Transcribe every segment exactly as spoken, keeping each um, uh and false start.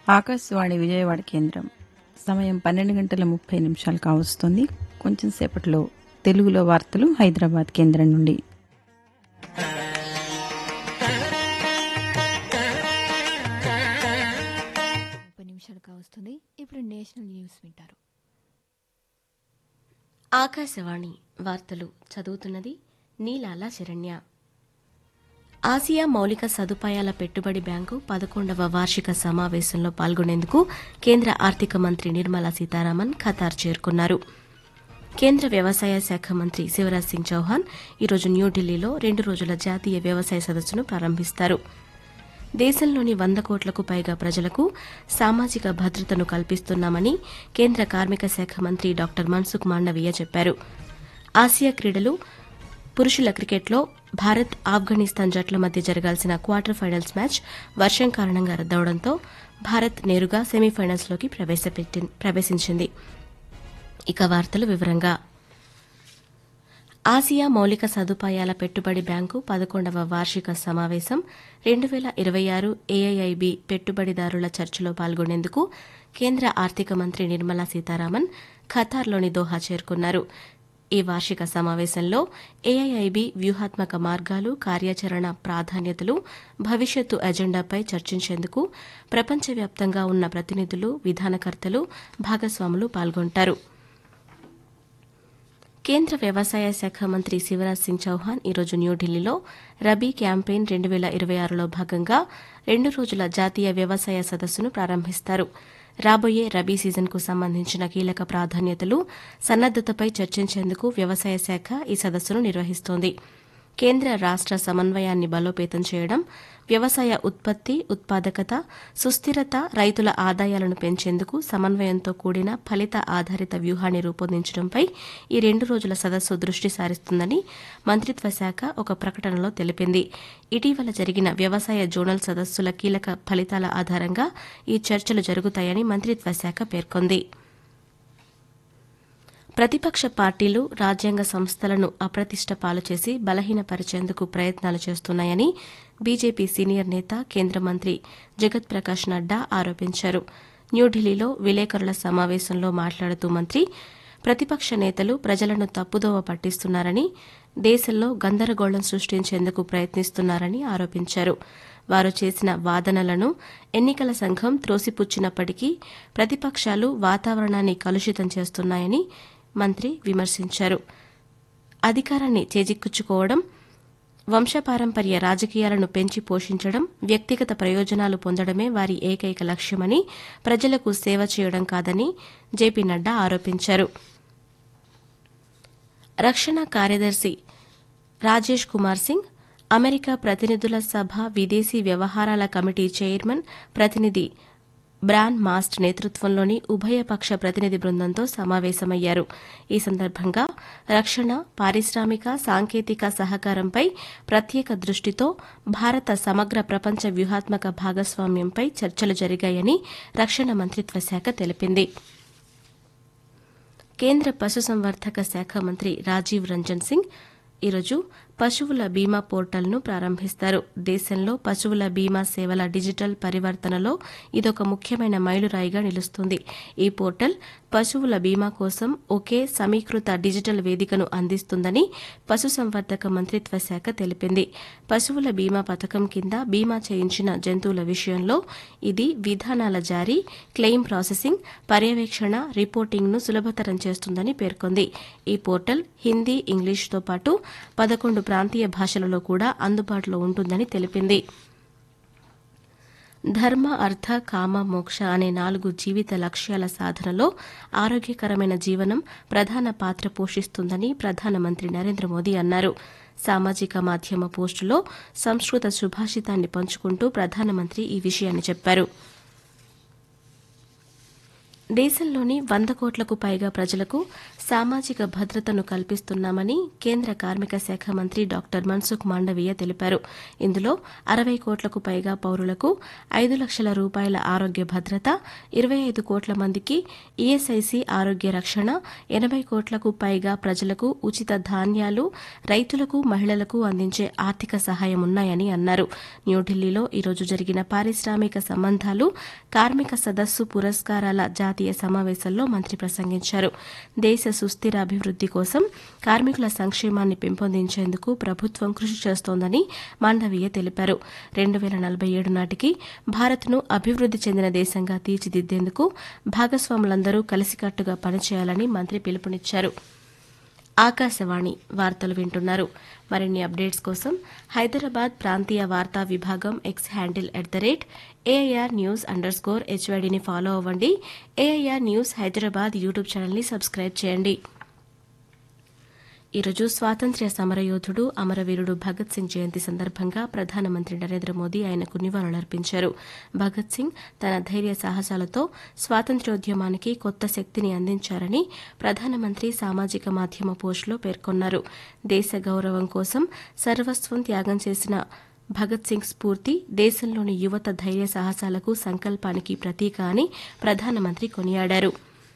ఆకాశవాణి విజయవాడ కేంద్రం సమయం పన్నెండు గంటల ముప్పై నిమిషాలు కావస్తుంది. కొంచెం సేపట్లో తెలుగులో వార్తలు హైదరాబాద్ కేంద్రం నుండి. ముప్పై నిమిషాలు కావస్తుంది. ఇప్పుడు నేషనల్ న్యూస్ వింటారు. ఆకాశవాణి వార్తలు చదువుతున్నది నీలాల శరణ్య. ఆసియా మౌలిక సదుపాయాల పెట్టుబడి బ్యాంకు పదకొండవ వార్షిక సమావేశంలో పాల్గొనేందుకు కేంద్ర ఆర్థిక మంత్రి నిర్మలా సీతారామన్ ఖతార్ చేరుకున్నారు. కేంద్ర వ్యవసాయ శాఖ మంత్రి శివరాజ్ సింగ్ చౌహాన్ ఈరోజు న్యూఢిల్లీలో రెండు రోజుల జాతీయ వ్యవసాయ సదస్సును ప్రారంభిస్తారు. దేశంలోని వంద కోట్లకు పైగా ప్రజలకు సామాజిక భద్రతను కల్పిస్తున్నామని కేంద్ర కార్మిక శాఖ మంత్రి డాక్టర్ మన్సుఖ్ మాండవీయ చెప్పారు. ఆసియా క్రీడలు పురుషుల క్రికెట్లో భారత్ ఆఫ్ఘనిస్తాన్ జట్ల మధ్య జరగాల్సిన క్వార్టర్ ఫైనల్స్ మ్యాచ్ వర్షం కారణంగా రద్దవడంతో భారత్ నేరుగా సెమీఫైనల్స్లోకి ప్రవేశించింది. ఇక వార్తలు వివరంగా. ఆసియా మౌలిక సదుపాయాల పెట్టుబడి బ్యాంకు పదకొండవ వార్షిక సమావేశం రెండు వేల ఇరవై ఆరు ఏఐఐబి పెట్టుబడిదారుల చర్చలో పాల్గొనేందుకు కేంద్ర ఆర్థిక మంత్రి నిర్మలా సీతారామన్ ఖతార్లోని దోహా చేరుకున్నారు. ఈ వార్షిక సమావేశంలో ఏఐఐబి వ్యూహాత్మక మార్గాలు, కార్యాచరణ ప్రాధాన్యతలు, భవిష్యత్తు ఎజెండాపై చర్చించేందుకు ప్రపంచవ్యాప్తంగా ఉన్న ప్రతినిధులు, విధానకర్తలు, భాగస్వాములు పాల్గొంటారు. కేంద్ర వ్యవసాయ శాఖ మంత్రి శివరాజ్ సింగ్ చౌహాన్ ఈరోజు న్యూఢిల్లీలో రబీ క్యాంపెయిన్ రెండు వేల ఇరవై ఆరులో భాగంగా రెండు రోజుల జాతీయ వ్యవసాయ సదస్సును ప్రారంభిస్తారు. రాబోయే రబీ సీజన్కు సంబంధించిన కీలక ప్రాధాన్యతలు, సన్నద్దతపై చర్చించేందుకు వ్యవసాయ శాఖ ఈ సదస్సును నిర్వహిస్తోంది. కేంద్ర రాష్ట సమన్వయాన్ని బలోపేతం చేయడం, వ్యవసాయ ఉత్పత్తి, ఉత్పాదకత, సుస్థిరత, రైతుల ఆదాయాలను పెంచేందుకు సమన్వయంతో కూడిన ఫలిత ఆధారిత వ్యూహాన్ని రూపొందించడంపై ఈ రెండు రోజుల సదస్సు దృష్టి సారిస్తుందని మంత్రిత్వ శాఖ ఒక ప్రకటనలో తెలిపింది. ఇటీవల జరిగిన వ్యవసాయ జోనల్ సదస్సుల కీలక ఫలితాల ఆధారంగా ఈ చర్చలు జరుగుతాయని మంత్రిత్వ శాఖ పేర్కొంది. ప్రతిపక్ష పార్టీలు రాజ్యాంగ సంస్థలను అప్రతిష్ట పాలు చేసి బలహీనపరిచేందుకు ప్రయత్నాలు చేస్తున్నాయని బీజేపీ సీనియర్ నేత, కేంద్ర మంత్రి జగత్ ప్రకాష్ నడ్డా ఆరోపించారు. న్యూఢిల్లీలో విలేకరుల సమావేశంలో మాట్లాడుతూ మంత్రి ప్రతిపక్ష నేతలు ప్రజలను తప్పుదోవ పట్టిస్తున్నారని, దేశంలో గందరగోళం సృష్టించేందుకు ప్రయత్నిస్తున్నారని ఆరోపించారు. వారు చేసిన వాదనలను ఎన్నికల సంఘం త్రోసిపుచ్చినప్పటికీ ప్రతిపక్షాలు వాతావరణాన్ని కలుషితం చేస్తున్నాయని మంత్రి విమర్శించారు. అధికారాన్ని చేజిక్కించుకోవడం, వంశపారంపర్య రాజకీయాలను పెంచి పోషించడం, వ్యక్తిగత ప్రయోజనాలు పొందడమే వారి ఏకైక లక్ష్యమని, ప్రజలకు సేవ చేయడం కాదని జేపీ నడ్డా ఆరోపించారు. రక్షణ కార్యదర్శి రాజేష్ కుమార్ సింగ్, అమెరికా ప్రతినిధుల సభ విదేశీ వ్యవహారాల కమిటీ చైర్మన్ ప్రతినిధి బ్రాన్ మాస్ట్ నేతృత్వంలోని ఉభయపక్ష ప్రతినిధి బృందంతో సమావేశమయ్యారు. ఈ సందర్భంగా రక్షణ, పారిశ్రామిక, సాంకేతిక సహకారంపై ప్రత్యేక దృష్టితో భారత సమగ్ర ప్రపంచ వ్యూహాత్మక భాగస్వామ్యంపై చర్చలు జరిగాయని రక్షణ మంత్రిత్వ శాఖ తెలిపింది. కేంద్ర పశుసంవర్ధక శాఖ మంత్రి రాజీవ్ రంజన్ సింగ్ ఈరోజు పశువుల బీమా పోర్టల్ను ప్రారంభిస్తారు. దేశంలో పశువుల బీమా సేవల డిజిటల్ పరివర్తనలో ఇదొక ముఖ్యమైన మైలురాయిగా నిలుస్తుంది. ఈ పోర్టల్ పశువుల బీమా కోసం ఒకే సమీకృత డిజిటల్ వేదికను అందిస్తుందని పశుసంవర్ధక మంత్రిత్వ శాఖ తెలిపింది. పశువుల బీమా పథకం కింద బీమా చేయించిన జంతువుల విషయంలో ఇది విధానాల జారీ, క్లెయిమ్ ప్రాసెసింగ్, పర్యవేక్షణ, రిపోర్టింగ్ను సులభతరం చేస్తుందని పేర్కొంది. ఈ పోర్టల్ హిందీ, ఇంగ్లీష్తో పాటు పదకొండు ప్రాంతీయ భాషలలో కూడా అందుబాటులో ఉంటుందని తెలిపింది. ధర్మ, అర్థ, కామ, మోక్ష అనే నాలుగు జీవిత లక్ష్యాల సాధనలో ఆరోగ్యకరమైన జీవనం ప్రధాన పాత్ర పోషిస్తుందని ప్రధానమంత్రి నరేంద్ర మోదీ అన్నారు. సామాజిక మాధ్యమ పోస్టులో సంస్కృత సుభాషితాన్ని పంచుకుంటూ ప్రధానమంత్రి ఈ విషయాన్ని చెప్పారు. దేశంలోని వంద కోట్లకు పైగా ప్రజలకు సామాజిక భద్రతను కల్పిస్తున్నామని కేంద్ర కార్మిక శాఖ మంత్రి డాక్టర్ మన్సుఖ్ మాండవీయ తెలిపారు. ఇందులో అరవై కోట్లకు పైగా పౌరులకు ఐదు లక్షల రూపాయల ఆరోగ్య భద్రత, ఇరవై ఐదు కోట్ల మందికి ఈఎస్ఐసి ఆరోగ్య రక్షణ, ఎనబై కోట్లకు పైగా ప్రజలకు ఉచిత ధాన్యాలు, రైతులకు, మహిళలకు అందించే ఆర్థిక సహాయం ఉన్నాయని అన్నారు. న్యూఢిల్లీలో ఈరోజు జరిగిన పారిశ్రామిక సంబంధాలు, కార్మిక సదస్సు పురస్కారాల జాతీయ సమావేశంలో మంత్రి ప్రసంగించారు. దేశ సుస్థిర అభివృద్ది కోసం కార్మికుల సంక్షేమాన్ని పెంపొందించేందుకు ప్రభుత్వం కృషి చేస్తోందని మాండవీయ తెలిపారు. రెండు వేల నలభై ఏడు నాటికి భారత్ను అభివృద్ది చెందిన దేశంగా తీర్చిదిద్దేందుకు భాగస్వాములందరూ కలిసికట్టుగా పనిచేయాలని మంత్రి పిలుపునిచ్చారు. ఆకాశవాణి వార్తలు వింటున్నారు. మరిన్ని అప్డేట్స్ కోసం హైదరాబాద్ ప్రాంతీయ వార్తా విభాగం X handle at the rate AIR news under score హెచ్వైడీని follow అవ్వండి. ఏఐఆర్ న్యూస్ హైదరాబాద్ యూట్యూబ్ ఛానల్ని సబ్స్క్రైబ్ చేయండి. ఈరోజు స్వాతంత్ర్య సమరయోధుడు అమరవీరుడు భగత్ సింగ్ జయంతి సందర్భంగా ప్రధానమంత్రి నరేంద్ర మోదీ ఆయనకు నివాళులర్పించారు. భగత్ సింగ్ తన ధైర్య సాహసాలతో స్వాతంత్ర్యోద్యమానికి కొత్త శక్తిని అందించారని ప్రధానమంత్రి సామాజిక మాధ్యమ పోస్టులో పేర్కొన్నారు. దేశ గౌరవం కోసం సర్వస్వం త్యాగం చేసిన భగత్ సింగ్ స్ఫూర్తి దేశంలోని యువత ధైర్య సాహసాలకు సంకల్పానికి ప్రతీక అని ప్రధానమంత్రి కొనియాడారు.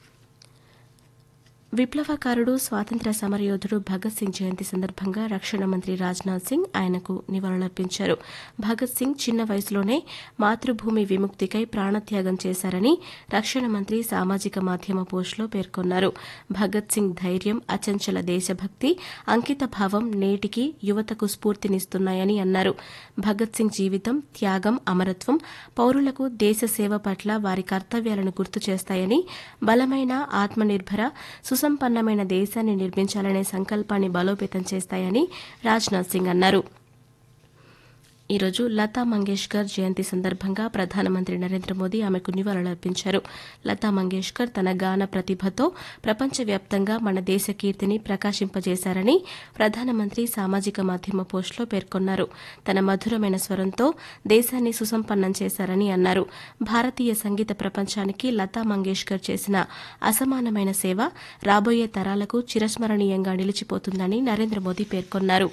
విప్లవకారుడు స్వాతంత్ర్య సమరయోధుడు భగత్ సింగ్ జయంతి సందర్భంగా రక్షణ మంత్రి రాజ్నాథ్ సింగ్ ఆయనకు నివాళులర్పించారు. భగత్ సింగ్ చిన్న వయసులోనే మాతృభూమి విముక్తికై ప్రాణత్యాగం చేశారని రక్షణ మంత్రి సామాజిక మాధ్యమ పోస్టులో పేర్కొన్నారు. భగత్ సింగ్ ధైర్యం, అచంచల దేశభక్తి, అంకిత భావం నేటికి యువతకు స్ఫూర్తినిస్తున్నాయని అన్నారు. భగత్ సింగ్ జీవితం, త్యాగం, అమరత్వం పౌరులకు దేశ సేవ పట్ల వారి కర్తవ్యాలను గుర్తు చేస్తాయని, బలమైన, ఆత్మనిర్భర, సుసంపన్నమైన దేశాన్ని నిర్మించాలనే సంకల్పాన్ని బలోపేతం చేస్తాయని రాజ్నాథ్ సింగ్ అన్నారు. ఈరోజు లతా మంగేష్కర్ జయంతి సందర్భంగా ప్రధానమంత్రి నరేంద్ర మోదీ ఆమెకు నివాళులర్పించారు. లతా మంగేష్కర్ తన గాన ప్రతిభతో ప్రపంచవ్యాప్తంగా మన దేశ కీర్తిని ప్రకాశింపజేశారని ప్రధానమంత్రి సామాజిక మాధ్యమ పోస్టులో పేర్కొన్నారు. తన మధురమైన స్వరంతో దేశాన్ని సుసంపన్నం చేశారని అన్నారు. భారతీయ సంగీత ప్రపంచానికి లతా మంగేష్కర్ చేసిన అసమానమైన సేవ రాబోయే తరాలకు చిరస్మరణీయంగా నిలిచిపోతుందని నరేంద్ర మోదీ పేర్కొన్నారు.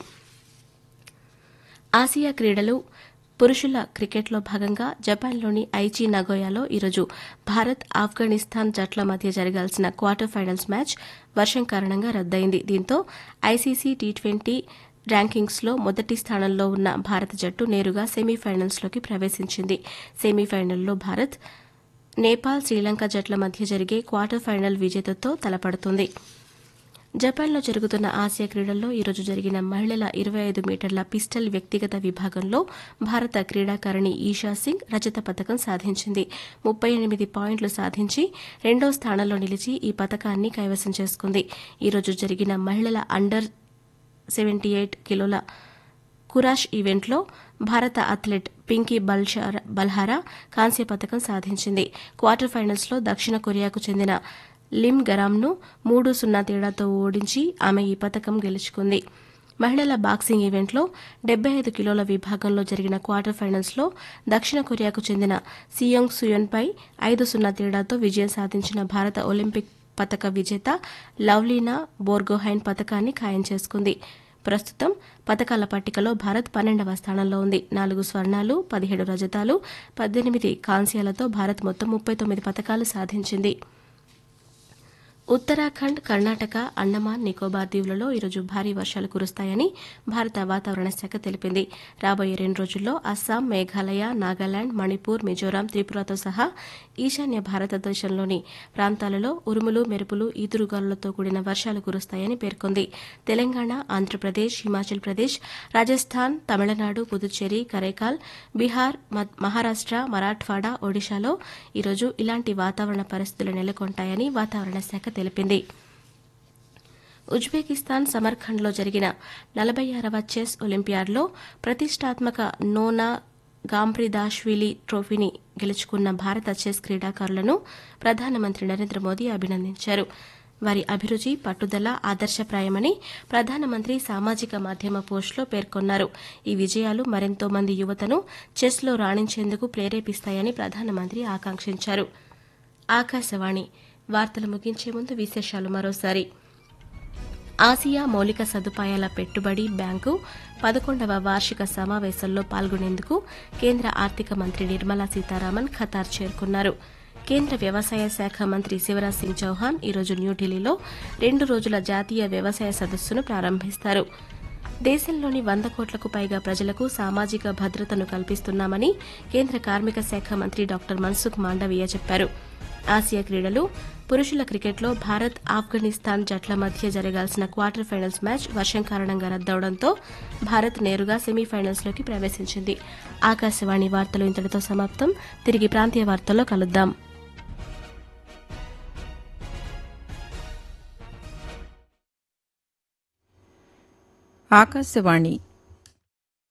ఆసియా క్రీడలు పురుషుల క్రికెట్లో భాగంగా జపాన్లోని ఐచి నగోయాలో ఈరోజు భారత్, ఆఫ్ఘనిస్తాన్ జట్ల మధ్య జరగాల్సిన క్వార్టర్ ఫైనల్స్ మ్యాచ్ వర్షం కారణంగా రద్దయింది. దీంతో ఐసీసీ టీ ట్వంటీ ర్యాంకింగ్స్లో మొదటి స్థానంలో ఉన్న భారత జట్టు నేరుగా సెమీఫైనల్స్లోకి ప్రవేశించింది. సెమీఫైనల్లో భారత్, నేపాల్, శ్రీలంక జట్ల మధ్య జరిగే క్వార్టర్ ఫైనల్ విజేతతో తలపడుతుంది. జపాన్లో జరుగుతున్న ఆసియా క్రీడల్లో ఈరోజు జరిగిన మహిళల ఇరవై ఐదు మీటర్ల పిస్టల్ వ్యక్తిగత విభాగంలో భారత క్రీడాకారిణి ఈషా సింగ్ రజత పతకం సాధించింది. ముప్పై ఎనిమిది పాయింట్లు సాధించి రెండో స్థానంలో నిలిచి ఈ పతకాన్ని కైవసం చేసుకుంది. ఈరోజు జరిగిన మహిళల అండర్ సెవెంటీ ఎయిట్ కిలోల కురాష్ ఈవెంట్లో భారత అథ్లెట్ పింకీ బల్హారా కాంస్య పతకం సాధించింది. క్వార్టర్ ఫైనల్స్లో దక్షిణ కొరియాకు చెందిన లిమ్ గరామ్ను మూడు సున్నా తేడాతో ఓడించి ఆమె ఈ పతకం గెలుచుకుంది. మహిళల బాక్సింగ్ ఈవెంట్లో డెబ్బై ఐదు కిలోల విభాగంలో జరిగిన క్వార్టర్ ఫైనల్స్లో దక్షిణ కొరియాకు చెందిన సియోంగ్ సుయోన్పై ఐదు సున్నా తేడాతో విజయం సాధించిన భారత ఒలింపిక్ పతక విజేత లవ్లీనా బోర్గోహైన్ పతకాన్ని ఖాయం చేసుకుంది. ప్రస్తుతం పతకాల పట్టికలో భారత్ పన్నెండవ స్థానంలో ఉంది. నాలుగు స్వర్ణాలు, పదిహేడు రజతాలు, పద్దెనిమిది కాంస్యాలతో భారత్ మొత్తం ముప్పై తొమ్మిది పతకాలు సాధించింది. ఉత్తరాఖండ్, కర్ణాటక, అండమాన్, నికోబార్ దీవులలో ఈరోజు భారీ వర్షాలు కురుస్తాయని భారత వాతావరణ శాఖ తెలిపింది. రాబోయే రెండు రోజుల్లో అస్సాం, మేఘాలయ, నాగాలాండ్, మణిపూర్, మిజోరాం, త్రిపురతో సహా ఈశాన్య భారతదేశంలోని ప్రాంతాలలో ఉరుములు, మెరుపులు, ఈదురుగాలులతో కూడిన వర్షాలు కురుస్తాయని పేర్కొంది. తెలంగాణ, ఆంధ్రప్రదేశ్, హిమాచల్ ప్రదేశ్, రాజస్థాన్, తమిళనాడు, పుదుచ్చేరి, కరైకాల్, బీహార్, మహారాష్ట, మరాఠ్వాడా, ఒడిశాలో ఈరోజు ఇలాంటి వాతావరణ పరిస్థితులు నెలకొంటాయని వాతావరణ శాఖ తెలిపింది. ఉజ్బెకిస్తాన్ సమర్ఖండ్లో జరిగిన నలభై ఆరవ చెస్ ఒలింపియాడ్లో ప్రతిష్టాత్మక నోనా గాంప్రిదాష్విలి ట్రోఫీని గెలుచుకున్న భారత చెస్ క్రీడాకారులను ప్రధానమంత్రి నరేంద్ర మోదీ అభినందించారు. వారి అభిరుచి, పట్టుదల ఆదర్శప్రాయమని ప్రధానమంత్రి సామాజిక మాధ్యమ పోస్టులో పేర్కొన్నారు. ఈ విజయాలు మరెంతో మంది యువతను చెస్లో రాణించేందుకు ప్రేరేపిస్తాయని ప్రధానమంత్రి ఆకాంక్షించారు. ఆకాశవాణి వార్తలు ముగించే ముందు విశేషాలు మరోసారి. ఆసియా మౌలిక సదుపాయాల పెట్టుబడి బ్యాంకు పదకొండవ వార్షిక సమావేశంలో పాల్గొనేందుకు కేంద్ర ఆర్థిక మంత్రి నిర్మలా సీతారామన్ ఖతార్ చేరుకున్నారు. కేంద్ర వ్యవసాయ శాఖ మంత్రి శివరాజ్ సింగ్ చౌహాన్ ఈరోజు న్యూఢిల్లీలో రెండు రోజుల జాతీయ వ్యవసాయ సదస్సును ప్రారంభిస్తారు. దేశంలోని వంద కోట్లకు పైగా ప్రజలకు సామాజిక భద్రతను కల్పిస్తున్నామని కేంద్ర కార్మిక శాఖ మంత్రి డాక్టర్ మన్సుఖ్ మాండవీయ చెప్పారు. ఆసియా క్రీడలు పురుషుల క్రికెట్లో భారత్ ఆఫ్ఘనిస్తాన్ జట్ల మధ్య జరగాల్సిన క్వార్టర్ ఫైనల్స్ మ్యాచ్ వర్షం కారణంగా రద్దవడంతో భారత్ నేరుగా సెమీఫైనల్స్లోకి ప్రవేశించింది. ఆకాశవాణి వార్తలు ఇంతటితో సమాప్తం. తిరిగి ప్రాంతీయ వార్తల్లో కలుద్దాం. ఆకాశవాణి